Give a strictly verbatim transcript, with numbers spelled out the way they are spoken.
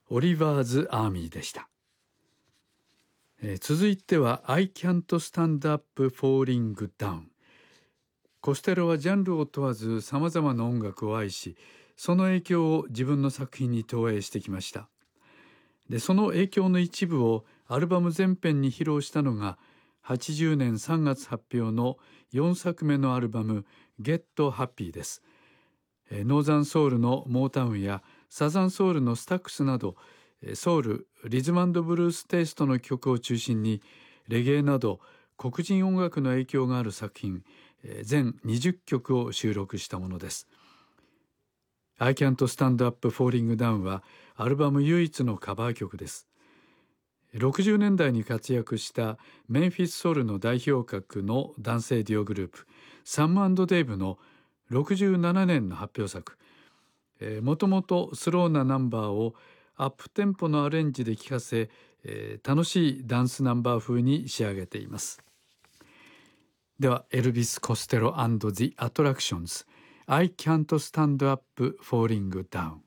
オリバーズ・アーミーでした。えー、続いては I Can't Stand Up Falling Down。コステロはジャンルを問わずさまざまな音楽を愛し、その影響を自分の作品に投影してきました。で、その影響の一部をアルバム全編に披露したのがはちじゅうねんさんがつ発表のよんさくめのアルバム Get Happy です。ノーザンソウルのモータウンやサザンソウルのスタックスなどソウル、リズム&ブルーステイストの曲を中心にレゲエなど黒人音楽の影響がある作品全にじゅっきょくを収録したものです。I Can't Stand Up Falling Down はアルバム唯一のカバー曲です。ろくじゅうねんだいに活躍したメンフィスソウルの代表格の男性デュオグループサム&デイブのろくじゅうななねんの発表作、えー、もともとスローなナンバーをアップテンポのアレンジで聴かせ、えー、楽しいダンスナンバー風に仕上げています。ではエルビス・コステロ&The Attractions I Can't Stand Up Falling Down。